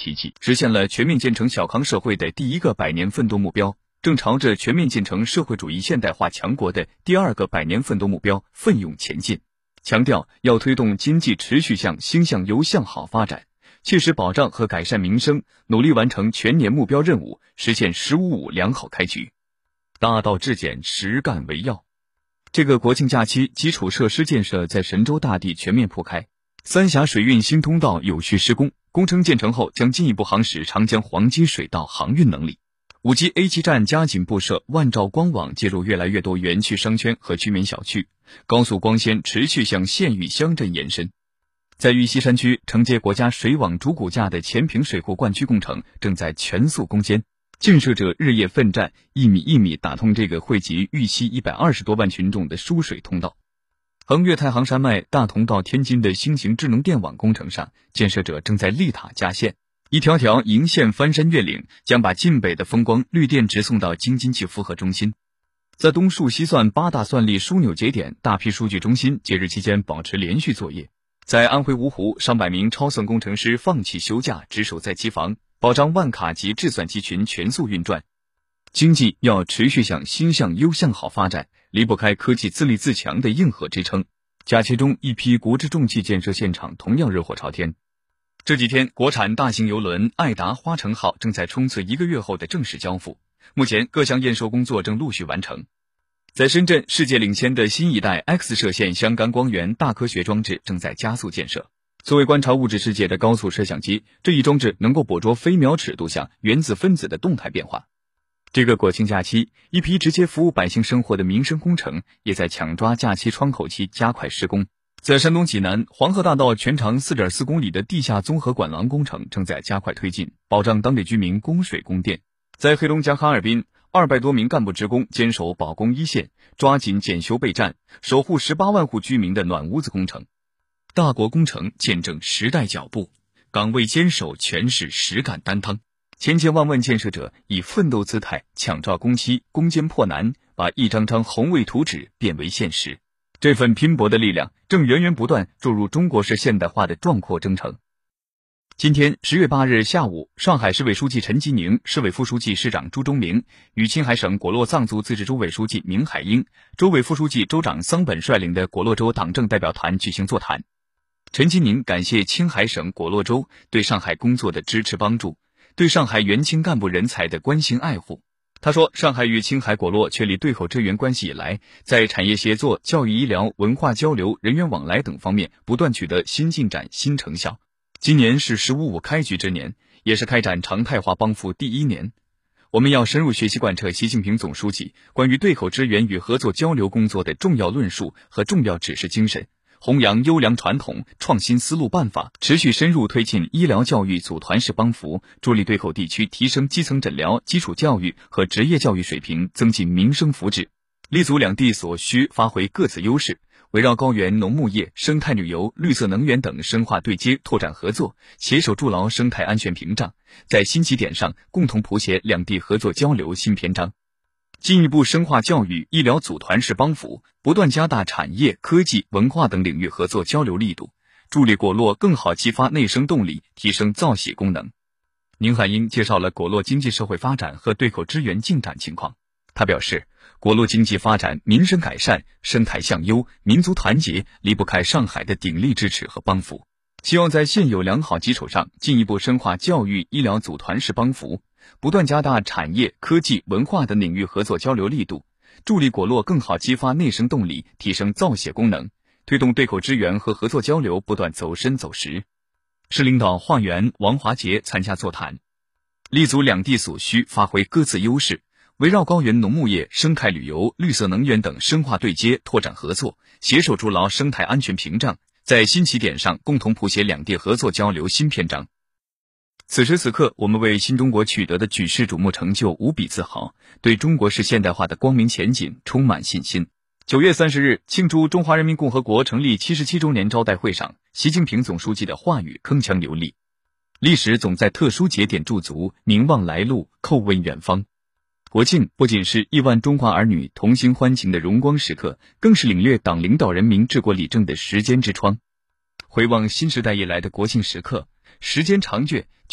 奇迹，实现了全面建成小康社会的第一个100年奋斗目标，正朝着全面建成社会主义现代化强国的第2个100年奋斗目标奋勇前进。强调要推动经济持续向兴向优向好发展，切实保障和改善民生，努力完成全年目标任务，实现“10+5”良好开局。大道至简，实干为要。这个国庆假期，基础设施建设在神州大地全面铺开，三峡水运新通道有序施工，工程建成后将进一步夯实长江黄金水道航运能力。5G A7站加紧布设，万兆光网接入越来越多园区商圈和居民小区，高速光纤持续向县域乡镇延伸。在玉溪山区，承接国家水网主骨架的前坪水库灌区工程正在全速攻坚，建设者日夜奋战，一米一米打通这个惠及玉溪120多万群众的输水通道。横越太行山脉大同到天津的新型智能电网工程上，建设者正在立塔加线，一条条银线翻山越岭，将把晋北的风光绿电直送到京津冀复合中心。在东数西算8大算力枢纽节点，大批数据中心节日期间保持连续作业。在安徽芜湖，上百名超算工程师放弃休假，值守在机房，保障万卡级制算机群全速运转。经济要持续向兴向优向好发展，离不开科技自立自强的硬核支撑。假期中，一批国之重器建设现场同样热火朝天。这几天，国产大型邮轮爱达花城号正在冲刺1个月后的正式交付，目前各项验收工作正陆续完成。在深圳，世界领先的新一代 X 射线相干光源大科学装置正在加速建设。作为观察物质世界的高速摄像机，这一装置能够捕捉飞秒尺度下原子分子的动态变化。这个国庆假期，一批直接服务百姓生活的民生工程也在抢抓假期窗口期加快施工。在山东济南，黄河大道全长4.4公里的地下综合管廊工程正在加快推进，保障当地居民供水供电。在黑龙江哈尔滨，200多名干部职工坚守保供一线，抓紧检修备战，守护18万户居民的暖屋子工程。大国工程见证时代脚步，岗位坚守全是实干担当。千千万万建设者以奋斗姿态抢抓工期，攻坚破难，把一张张宏伟图纸变为现实。这份拼搏的力量正源源不断注入中国式现代化的壮阔征程。今天10月8日下午，上海市委书记陈吉宁、市委副书记、市长朱忠明与青海省果洛藏族自治州委书记明海英、州委副书记、州长桑本率领的果洛州党政代表团举行座谈。陈吉宁感谢青海省果洛州对上海工作的支持帮助，对上海援青干部人才的关心爱护。他说，上海与青海果洛确立对口支援关系以来，在产业协作、教育医疗、文化交流、人员往来等方面不断取得新进展、新成效。今年是“15+5”开局之年，也是开展常态化帮扶第1年。我们要深入学习贯彻习近平总书记关于对口支援与合作交流工作的重要论述和重要指示精神，弘扬优良传统、创新思路办法，持续深入推进医疗教育组团式帮扶，助力对口地区提升基层诊疗、基础教育和职业教育水平，增进民生福祉。立足两地所需，发挥各自优势，围绕高原农牧业、生态旅游、绿色能源等深化对接，拓展合作，携手筑牢生态安全屏障，在新起点上共同谱写两地合作交流新篇章。进一步深化教育、医疗组团式帮扶，不断加大产业、科技、文化等领域合作交流力度，助力果洛更好激发内生动力，提升造血功能。宁海英介绍了果洛经济社会发展和对口支援进展情况。他表示，果洛经济发展、民生改善、生态向优、民族团结离不开上海的鼎力支持和帮扶。希望在现有良好基础上，进一步深化教育、医疗组团式帮扶，不断加大产业、科技、文化等领域合作交流力度，助力果洛更好激发内生动力，提升造血功能，推动对口支援和合作交流不断走深走实。市领导华元、王华杰参加座谈，立足两地所需，发挥各自优势，围绕高原农牧业、生态旅游、绿色能源等深化对接，拓展合作，携手筑牢生态安全屏障，在新起点上共同谱写两地合作交流新篇章。此时此刻，我们为新中国取得的举世瞩目成就无比自豪，对中国式现代化的光明前景充满信心。9月30日，庆祝中华人民共和国成立77周年招待会上，习近平总书记的话语铿锵有力。历史总在特殊节点驻足，凝望来路，叩问远方。国庆不仅是亿万中华儿女同心欢庆的荣光时刻，更是领略党领导人民治国理政的时间之窗。回望新时代以来的国庆时刻，时间长卷镌刻着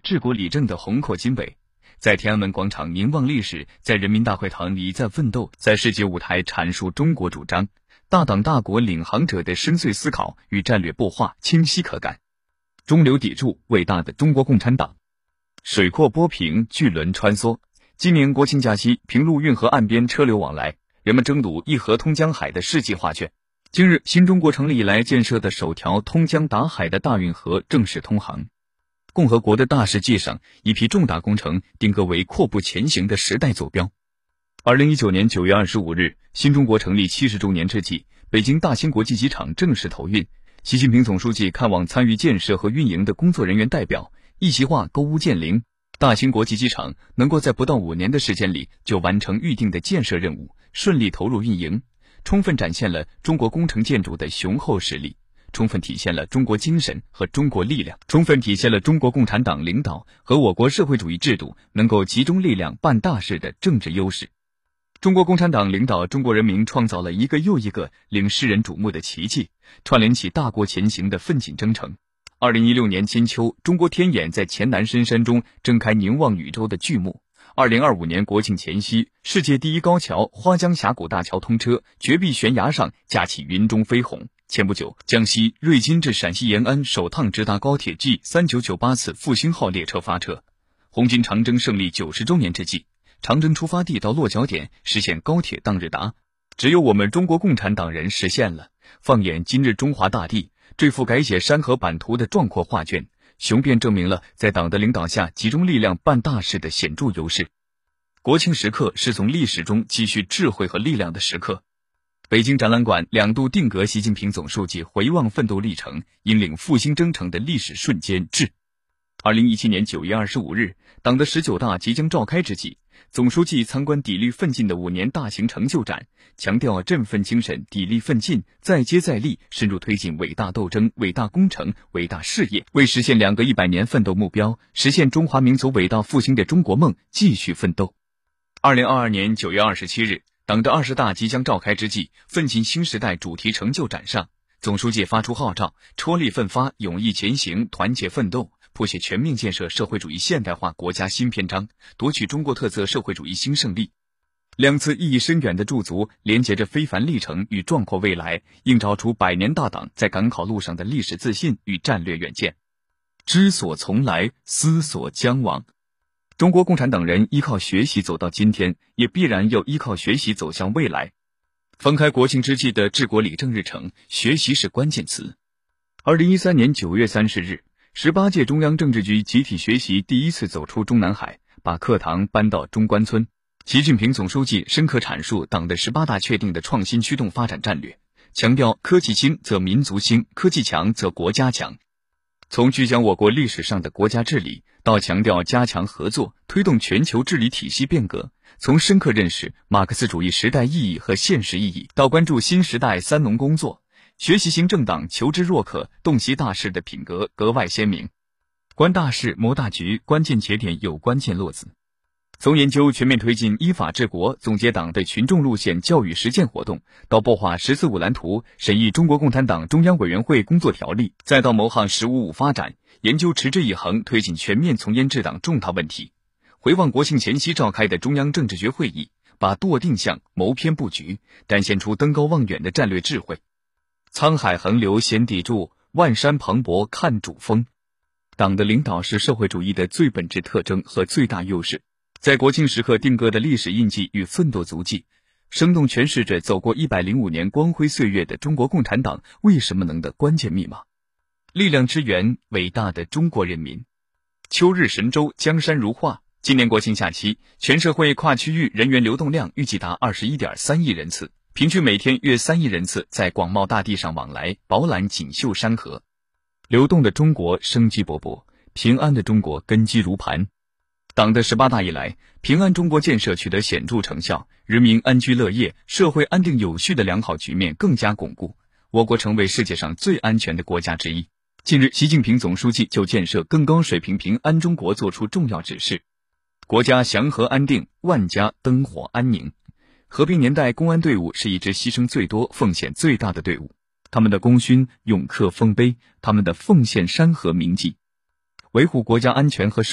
治国理政的宏阔经纬，在天安门广场凝望历史，在人民大会堂礼赞奋斗，在世界舞台阐述中国主张，大党大国领航者的深邃思考与战略擘画清晰可感。中流砥柱，伟大的中国共产党。水阔波平，巨轮穿梭。今年国庆假期，平陆运河岸边车流往来，人们争睹一河通江海的世纪画卷。今日，新中国成立以来建设的首条通江达海的大运河正式通航。共和国的大事记上，一批重大工程定格为阔步前行的时代坐标。2019年9月25日，新中国成立70周年之际，北京大兴国际机场正式投运。习近平总书记看望参与建设和运营的工作人员代表，一席话勾屋建瓴。大兴国际机场能够在不到5年的时间里就完成预定的建设任务，顺利投入运营，充分展现了中国工程建筑的雄厚实力，充分体现了中国精神和中国力量，充分体现了中国共产党领导和我国社会主义制度能够集中力量办大事的政治优势。中国共产党领导中国人民创造了一个又一个令世人瞩目的奇迹，串联起大国前行的奋进征程。2016年金秋，中国天眼在黔南深山中睁开凝望宇宙的巨幕。2025年国庆前夕，世界第一高桥花江峡谷大桥通车，绝壁悬崖上架起云中飞鸿。前不久，江西瑞金至陕西延安首趟直达高铁 G3998次复兴号列车发车。红军长征胜利90周年之际，长征出发地到落脚点实现高铁当日达，只有我们中国共产党人实现了。放眼今日中华大地，这幅改写山河版图的壮阔画卷，雄辩证明了在党的领导下集中力量办大事的显著优势。国庆时刻是从历史中积蓄智慧和力量的时刻。北京展览馆2度定格习近平总书记回望奋斗历程、引领复兴征程的历史瞬间至。2017年9月25日，党的19大即将召开之际，总书记参观砥砺奋进的5年大型成就展，强调振奋精神、砥砺奋进、再接再厉，深入推进伟大斗争、伟大工程、伟大事业，为实现2个100年奋斗目标，实现中华民族伟大复兴的中国梦继续奋斗。2022年9月27日，党的20大即将召开之际，奋进新时代主题成就展上，总书记发出号召，踔厉奋发，勇毅前行，团结奋斗，谱写全面建设社会主义现代化国家新篇章，夺取中国特色社会主义新胜利。2次意义深远的驻足，连接着非凡历程与壮阔未来，映照出100年大党在赶考路上的历史自信与战略远见。知所从来，思所将往。中国共产党人依靠学习走到今天，也必然要依靠学习走向未来。翻开国庆之际的治国理政日程，学习是关键词。2013年9月30日，18届中央政治局集体学习第一次走出中南海，把课堂搬到中关村。习近平总书记深刻阐述党的18大确定的创新驱动发展战略，强调科技兴则民族兴，科技强则国家强。从聚焦我国历史上的国家治理，到强调加强合作，推动全球治理体系变革；从深刻认识马克思主义时代意义和现实意义，到关注新时代三农工作，学习型政党求知若渴、洞悉大事的品格格外鲜明。观大事、谋大局，关键节点有关键落子。从研究全面推进依法治国，总结党的群众路线教育实践活动，到擘画“十四五”蓝图，审议中国共产党中央委员会工作条例，再到谋划“十五五”发展，研究持之以恒推进全面从严治党重大问题。回望国庆前夕召开的中央政治局会议，把舵定向，谋篇布局，展现出登高望远的战略智慧。沧海横流显砥柱，万山磅礴看主峰。党的领导是社会主义的最本质特征和最大优势。在国庆时刻定格的历史印记与奋斗足迹，生动诠释着走过105年光辉岁月的中国共产党为什么能的关键密码。力量之源，伟大的中国人民。秋日神州，江山如画。今年国庆假期，全社会跨区域人员流动量预计达21.3亿人次，平均每天约3亿人次在广袤大地上往来，饱览锦绣山河。流动的中国生机勃勃，平安的中国根基如磐。党的18大以来，平安中国建设取得显著成效，人民安居乐业、社会安定有序的良好局面更加巩固，我国成为世界上最安全的国家之一。近日，习近平总书记就建设更高水平平安中国作出重要指示。国家祥和安定，万家灯火安宁。和平年代公安队伍是一支牺牲最多、奉献最大的队伍，他们的功勋永刻丰碑，他们的奉献山河铭记。维护国家安全和